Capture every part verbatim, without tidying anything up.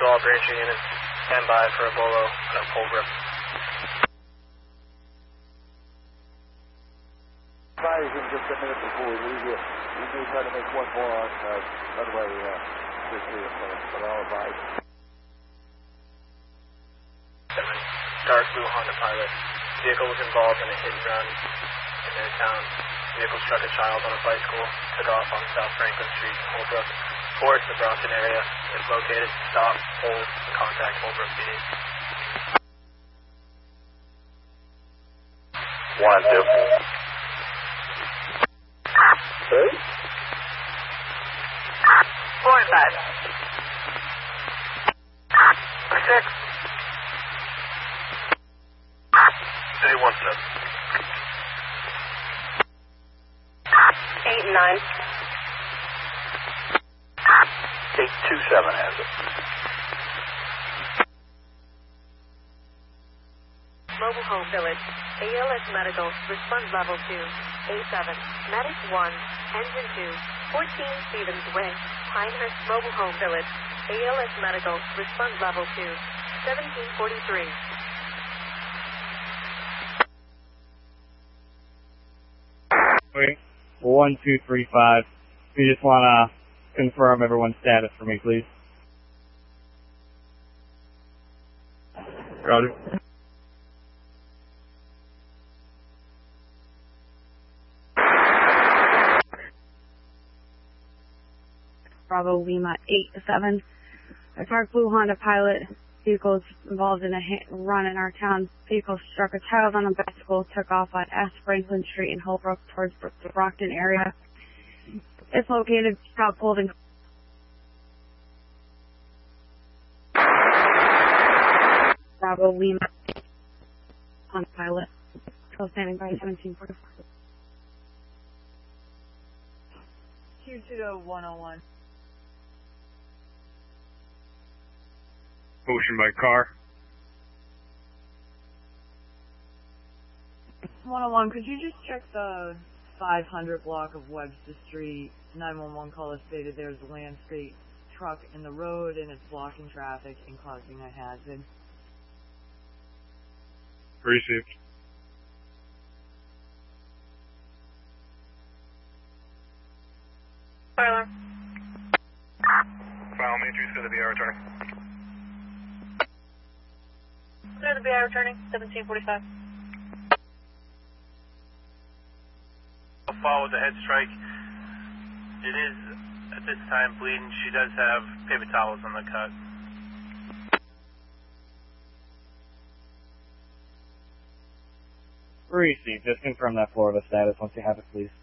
to all branching units. Stand by for a bolo and a Holbrook. Advise him just a minute before we leave you. We may try to make one more on uh, runway uh, this year, but I'll advise. Seven. Dark blue Honda Pilot. Vehicle was involved in a hit and run in their town. Vehicle struck a child on a bicycle, took off on South Franklin Street, Holbrook. Force the Brockton area is located. Stop, hold, and contact Holbrook P D. One, two. Three. Four and five. Six. City one seven. Eight and nine. Eight two seven has it. Mobile Home Village. A L S Medical. Response level two. A seven. Medic one. Engine two. fourteen Stevens Way. Pinehurst Mobile Home Village. A L S Medical. Response level two. seventeen forty-three. Wait. one two three five. We just want to confirm everyone's status for me, please. Roger. Bravo Lima eight seven. A dark blue Honda Pilot. Vehicles involved in a hit and run in our town. Vehicle struck a child on a bicycle, took off on S. Franklin Street in Holbrook towards the Brockton area. It's located south holding. Bravo Lima Honda Pilot. Still standing by seventeen forty-four. Q two one oh one. Motion by car. one oh one, could you just check the five hundred block of Webster Street? nine one one caller stated there's a landscape truck in the road and it's blocking traffic and causing a hazard. Received. Fire alarm. File matrix to the B R returning. Clear the B I returning. seventeen forty-five. I'll follow the head strike. It is, at this time, bleeding. She does have paper towels on the cut. Received. Just confirm that Florida status once you have it, please.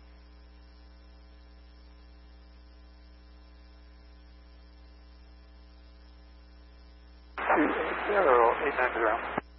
Two zero eight nine zero.